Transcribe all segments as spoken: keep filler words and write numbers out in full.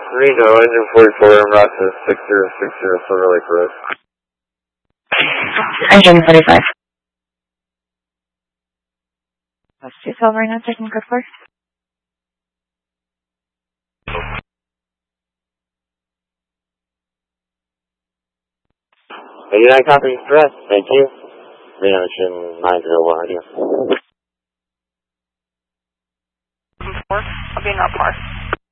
Reno, engine forty-four, Route six zero six zero, Silver Lake Road. Engine forty-five. That's two Silver Reno, taking code four. eighty-nine copy, correct, thank you. Reno engine nine zero one, radio. four, I'll be not far.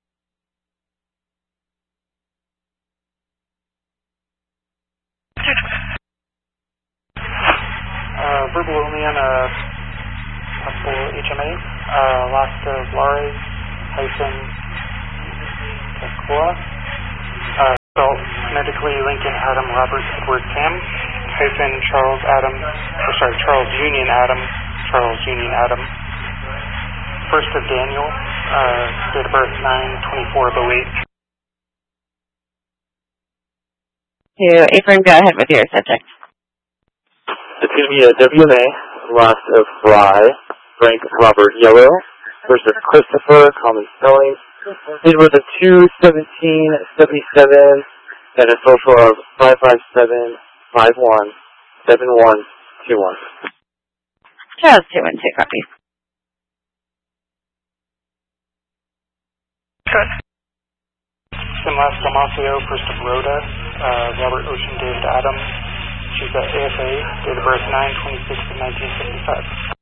Uh, verbal only on a possible H M A, uh, last of Lares, hyphen, Tequila, uh, spelled phonetically Lincoln Adam Robert Edward Sam, hyphen Charles Adam, or sorry, Charles Union Adam, Charles Union Adam, first of Daniel, uh, date of birth nine twenty-four oh eight. To Apron, go ahead with your subject. It's going to be a W M A, last of Fry, Frank Robert Yellow, first of Christopher, common spelling, date with a two seventeen seventy-seven, and a social of five five seven five one seven one two one. Charles two one two, copy. Good. Sim last Damasio, first of Rhoda, uh, Robert Ocean, David Adams. She's at A F A, date of birth nine twenty-six of nineteen seventy-five.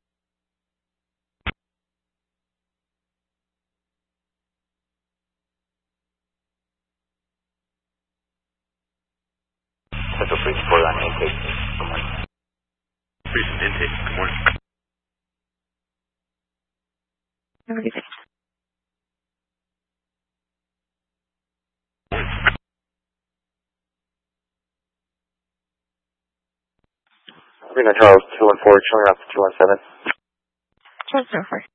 Central Police Report on intake. Good morning. Recent intake. Good morning. Have a good day. Reno Charles two one four, showing up to two one seven. Charles two one four.